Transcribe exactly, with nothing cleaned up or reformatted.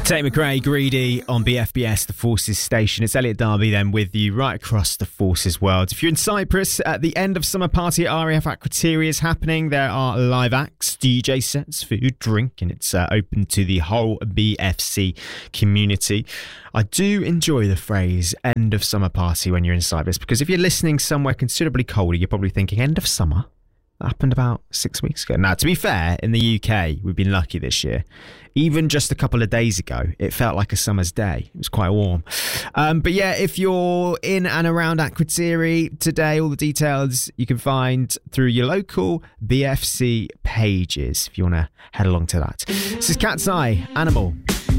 Tate McRae, Greedy on B F B S, the Forces station. It's Elliot Darby then with you right across the Forces world. If you're in Cyprus, at the end of summer party at R A F Aquateria is happening. There are live acts, D J sets, food, drink, and it's uh, open to the whole B F C community. I do enjoy the phrase end of summer party when you're in Cyprus, because if you're listening somewhere considerably colder, you're probably thinking end of summer? That happened about six weeks ago. Now, to be fair, in the U K, we've been lucky this year. Even just a couple of days ago, it felt like a summer's day. It was quite warm. Um, but yeah, if you're in and around Aquateria today, all the details you can find through your local B F C pages if you want to head along to that. This is Cat's Eye, Animal.